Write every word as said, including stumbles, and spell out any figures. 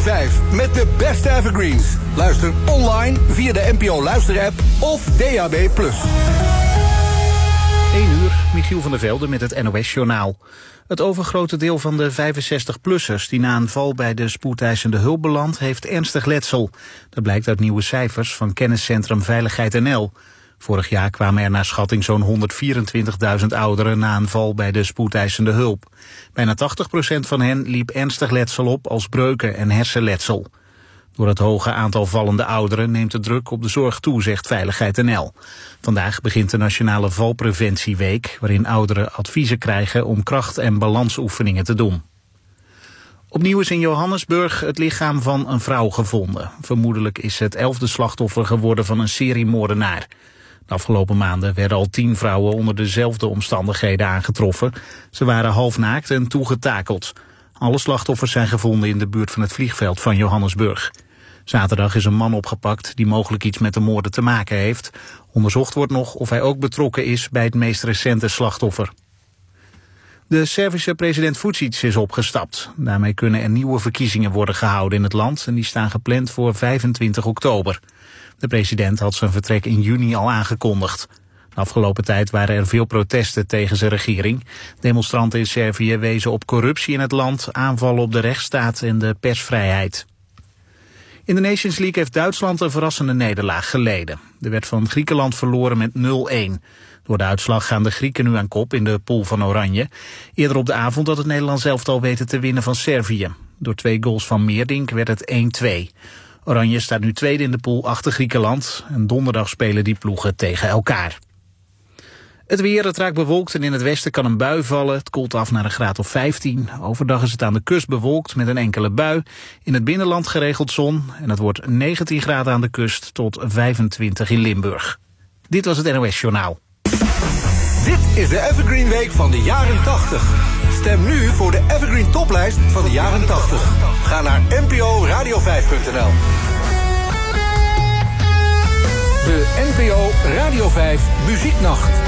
vijf met de beste evergreens. Luister online via de N P O Luisterapp of D A B plus. één uur, Michiel van der Velde met het N O S-journaal. Het overgrote deel van de vijfenzestig-plussers die na een val bij de spoedeisende hulp belandt, heeft ernstig letsel. Dat blijkt uit nieuwe cijfers van kenniscentrum Veiligheid N L. Vorig jaar kwamen er naar schatting zo'n honderdvierentwintigduizend ouderen na een val bij de spoedeisende hulp. Bijna tachtig procent van hen liep ernstig letsel op als breuken en hersenletsel. Door het hoge aantal vallende ouderen neemt de druk op de zorg toe, zegt Veiligheid N L. Vandaag begint de Nationale Valpreventieweek, waarin ouderen adviezen krijgen om kracht- en balansoefeningen te doen. Opnieuw is in Johannesburg het lichaam van een vrouw gevonden. Vermoedelijk is het elfde slachtoffer geworden van een seriemoordenaar. De afgelopen maanden werden al tien vrouwen onder dezelfde omstandigheden aangetroffen. Ze waren halfnaakt en toegetakeld. Alle slachtoffers zijn gevonden in de buurt van het vliegveld van Johannesburg. Zaterdag is een man opgepakt die mogelijk iets met de moorden te maken heeft. Onderzocht wordt nog of hij ook betrokken is bij het meest recente slachtoffer. De Servische president Vučić is opgestapt. Daarmee kunnen er nieuwe verkiezingen worden gehouden in het land en die staan gepland voor vijfentwintig oktober. De president had zijn vertrek in juni al aangekondigd. De afgelopen tijd waren er veel protesten tegen zijn regering. Demonstranten in Servië wezen op corruptie in het land, aanvallen op de rechtsstaat en de persvrijheid. In de Nations League heeft Duitsland een verrassende nederlaag geleden. Er werd van Griekenland verloren met nul-een. Door de uitslag gaan de Grieken nu aan kop in de pool van Oranje. Eerder op de avond had het Nederlands elftal weten te winnen van Servië. Door twee goals van Meerdink werd het één-twee. Oranje staat nu tweede in de pool achter Griekenland. En donderdag spelen die ploegen tegen elkaar. Het weer, het raakt bewolkt en in het westen kan een bui vallen. Het koelt af naar een graad of vijftien. Overdag is het aan de kust bewolkt met een enkele bui. In het binnenland geregeld zon. En het wordt negentien graden aan de kust tot vijfentwintig in Limburg. Dit was het N O S-journaal. Dit is de Evergreen Week van de jaren tachtig. Stem nu voor de Evergreen Toplijst van de jaren tachtig. Ga naar N P O radio vijf punt n l. De N P O Radio vijf Muzieknacht.